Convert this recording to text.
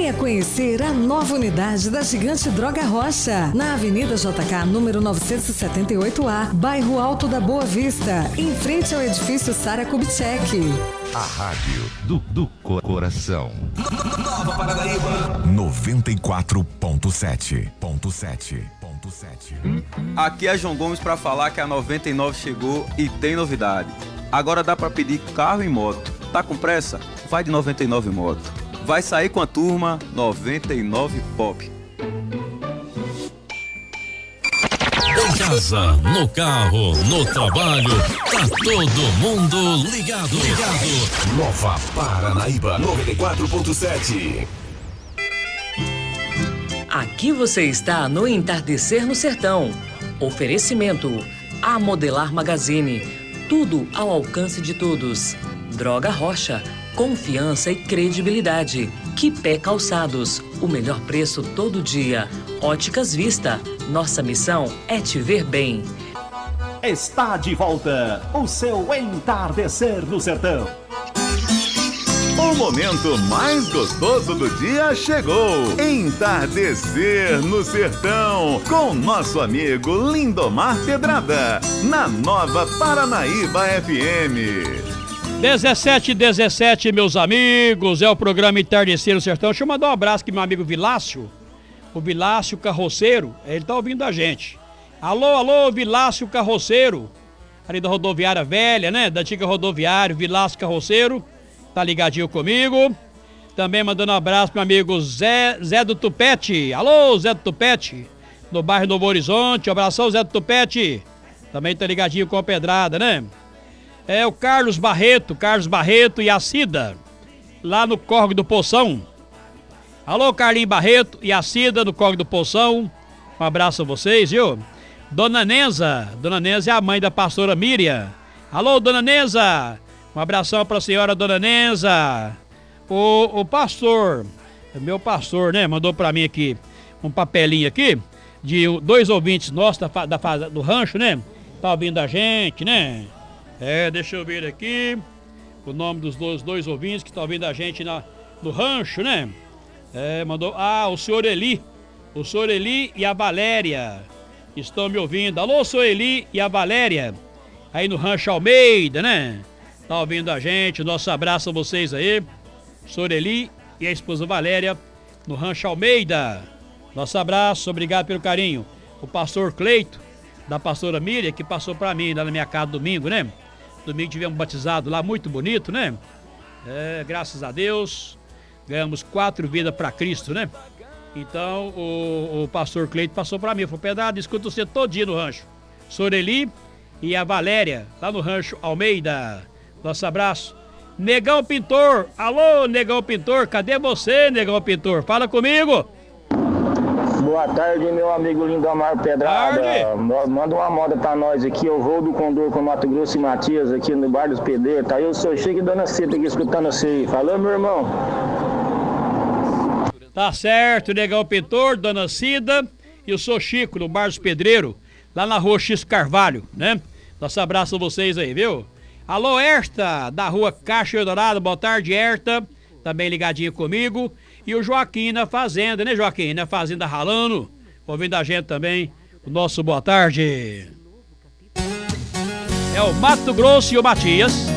Venha conhecer a nova unidade da Gigante Droga Rocha, na Avenida JK, número 978A, bairro Alto da Boa Vista, em frente ao edifício Sara Kubitschek. A rádio do coração. Nova Paranaíba 94.7. Aqui é João Gomes para falar que a 99 chegou e tem novidade. Agora dá para pedir carro e moto. Tá com pressa? Vai de 99 Moto. Vai sair com a turma 99 Pop. Em casa, no carro, no trabalho, tá todo mundo ligado. Nova Paranaíba 94.7. Aqui você está no Entardecer no Sertão. Oferecimento A Modelar Magazine. Tudo ao alcance de todos. Droga Rocha. Confiança e credibilidade. Quipé Calçados. O melhor preço todo dia. Óticas Vista. Nossa missão é te ver bem. Está de volta o seu Entardecer no Sertão. O momento mais gostoso do dia chegou. Entardecer no Sertão, com nosso amigo Lindomar Pedrada, na Nova Paranaíba FM. 17, meus amigos, é o programa Entardecer no Sertão. Deixa eu mandar um abraço aqui pro meu amigo Vilácio, o Vilácio Carroceiro, ele tá ouvindo a gente. Alô, Vilácio Carroceiro, ali da rodoviária velha, né, da antiga rodoviária, Vilácio Carroceiro, tá ligadinho comigo. Também mandando um abraço pro meu amigo Zé do Tupete, alô, Zé do Tupete, no bairro Novo Horizonte, um abração, Zé do Tupete, também tá ligadinho com a pedrada, né. É o Carlos Barreto e a Cida, lá no Córrego do Poção. Alô, Carlinhos Barreto e a Cida no Córrego do Poção. Um abraço a vocês, viu? Dona Nenza é a mãe da pastora Miriam. Alô, Dona Nenza, um abração pra senhora Dona Nenza. O pastor, meu pastor, né, mandou pra mim aqui um papelinho aqui, de 2 ouvintes nossos do rancho, né, tá ouvindo a gente, né. Deixa eu ver aqui o nome dos dois ouvintes que estão ouvindo a gente no rancho, né? Mandou, o senhor Eli e a Valéria estão me ouvindo. Alô, senhor Eli e a Valéria, aí no Rancho Almeida, né? Tá ouvindo a gente, nosso abraço a vocês aí. Senhor Eli e a esposa Valéria no Rancho Almeida. Nosso abraço, obrigado pelo carinho. O pastor Cleito, da pastora Miriam, que passou pra mim lá na minha casa domingo, né? Domingo tivemos batizado lá, muito bonito, né? Graças a Deus, ganhamos 4 vidas para Cristo, né? Então, o pastor Cleito passou para mim, falou, Pedrado, escuta você todo dia no rancho. Soreli e a Valéria, lá no Rancho Almeida. Nosso abraço. Negão Pintor, alô, Negão Pintor, cadê você, Negão Pintor? Fala comigo. Boa tarde, meu amigo Lindomar Pedrada. Manda uma moda pra nós aqui. Eu vou do Condor com Mato Grosso e Matias aqui no Bar dos Pedreiros. Tá eu sou Chico e Dona Cita aqui escutando você. Falou, meu irmão. Tá certo, Negão Pintor, Dona Cida e eu sou Chico no Bar dos Pedreiros, lá na rua X Carvalho, né? Nosso abraço a vocês aí, viu? Alô, Herta, da rua Caixa Eldorado, boa tarde, Herta, também ligadinho comigo. E o Joaquim na fazenda, né, Joaquim? Na fazenda ralando, ouvindo a gente também. O nosso boa tarde. É o Mato Grosso e o Matias.